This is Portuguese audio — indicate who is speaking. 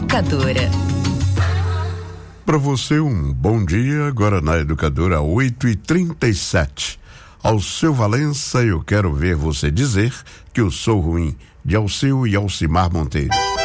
Speaker 1: Educadora.
Speaker 2: Para você um bom dia, agora na Educadora 8h37. Alceu Valença, eu quero ver você dizer que eu sou ruim, de Alceu e Alcimar Monteiro.